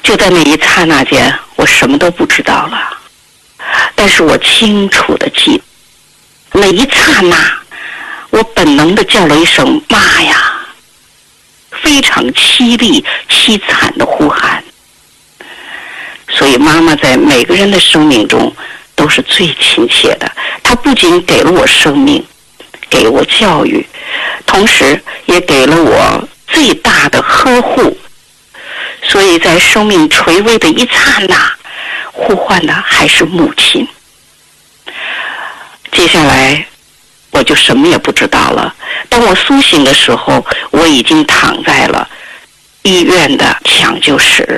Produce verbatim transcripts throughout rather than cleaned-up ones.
就在那一刹那间，我什么都不知道了。但是我清楚的记得，那一刹那，我本能的叫了一声“妈呀”，非常凄厉、凄惨的呼喊。所以妈妈在每个人的生命中都是最亲切的，她不仅给了我生命，给我教育，同时也给了我最大的呵护。所以在生命垂危的一刹那，呼唤的还是母亲。接下来我就什么也不知道了。当我苏醒的时候，我已经躺在了医院的抢救室。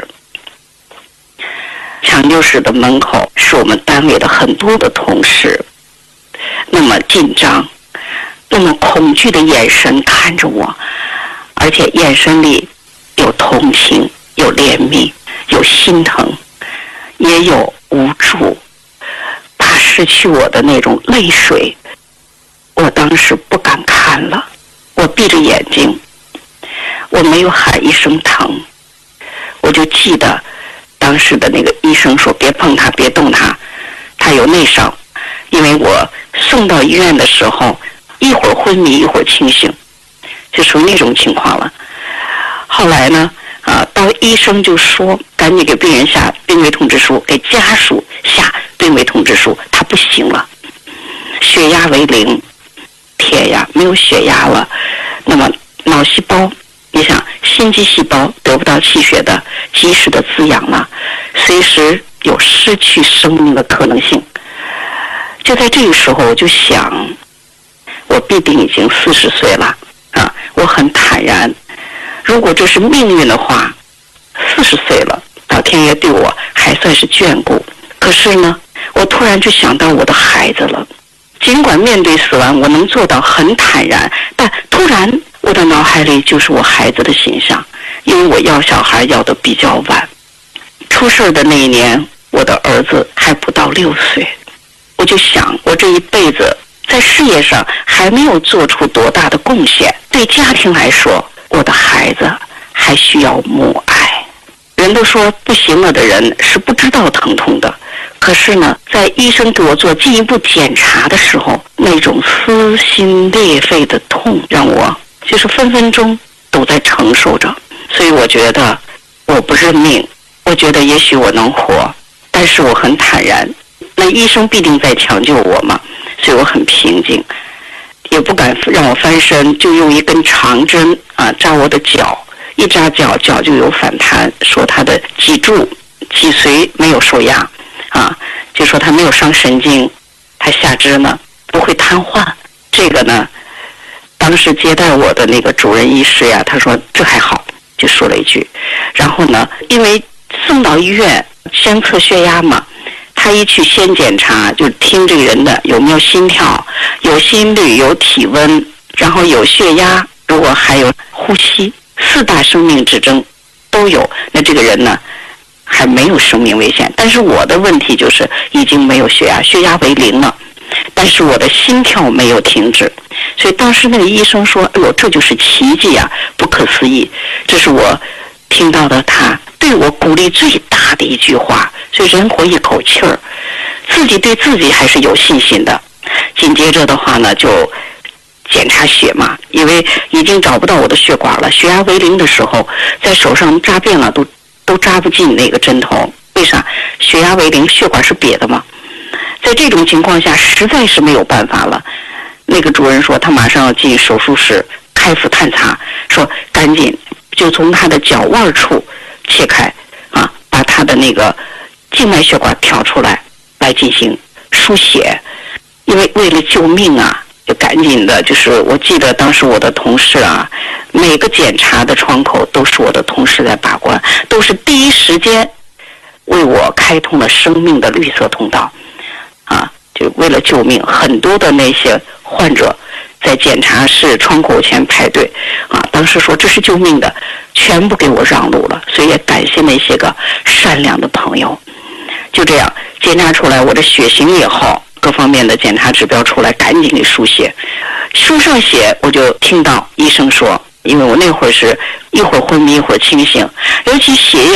抢救室的门口是我们单位的很多的同事，那么紧张，那么恐惧的眼神看着我，而且眼神里有同情，有怜悯，有心疼，也有无助，怕失去我的那种泪水。我当时不敢看了，我闭着眼睛，我没有喊一声疼。我就记得当时的那个医生说，别碰他，别动他，他有内伤。因为我送到医院的时候，一会儿昏迷一会儿清醒，就属于那种情况了。后来呢啊，到医生就说赶紧给病人下病危通知书，给家属下病危通知书，他不行了，血压为零，铁呀没有血压了。那么脑细胞，你想心肌细胞得不到气血的及时的滋养了，随时有失去生命的可能性。就在这个时候，我就想，我必定已经四十岁了啊！我很坦然，如果这是命运的话，四十岁了，老天爷对我还算是眷顾。可是呢，我突然就想到我的孩子了。尽管面对死亡，我能做到很坦然，但突然我的脑海里就是我孩子的形象，因为我要小孩要得比较晚。出事的那一年，我的儿子还不到六岁。我就想，我这一辈子在事业上还没有做出多大的贡献，对家庭来说，我的孩子还需要母爱。人都说不行了的人是不知道疼痛的，可是呢，在医生给我做进一步检查的时候，那种撕心裂肺的痛让我就是分分钟都在承受着。所以我觉得我不认命，我觉得也许我能活，但是我很坦然，那医生必定在抢救我嘛，所以我很平静，也不敢让我翻身，就用一根长针啊扎我的脚，一扎脚脚就有反弹，说他的脊柱脊髓没有受压啊，就说他没有伤神经，他下肢呢不会瘫痪。这个呢，当时接待我的那个主任医师呀，他说这还好，就说了一句。然后呢，因为送到医院先测血压嘛，他一去先检查，就听这个人的有没有心跳，有心率，有体温，然后有血压，如果还有呼吸，四大生命指征都有，那这个人呢还没有生命危险。但是我的问题就是已经没有血压，血压为零了，但是我的心跳没有停止。所以当时那个医生说，哎呦，这就是奇迹啊，不可思议。这是我听到的他对我鼓励最大的一句话。所以人活一口气儿，自己对自己还是有信心的。紧接着的话呢，就检查血嘛，因为已经找不到我的血管了，血压为零的时候，在手上扎遍了，都都扎不进那个针头。为啥？血压为零，血管是瘪的嘛。在这种情况下，实在是没有办法了。那个主任说，他马上要进手术室开腹探查，说赶紧就从他的脚腕处切开啊，把他的那个静脉血管挑出来，来进行输血。因为为了救命啊，就赶紧的，就是我记得当时我的同事啊，每个检查的窗口都是我的同事在把关，都是第一时间为我开通了生命的绿色通道啊，就为了救命。很多的那些患者在检查室窗口前排队啊，当时说这是救命的，全部给我让路了。所以也感谢那些个善良的朋友。就这样检查出来我的血型也好，各方面的检查指标出来，赶紧给输血。输上血，我就听到医生说，因为我那会儿是一会儿昏迷一会儿清醒，尤其血液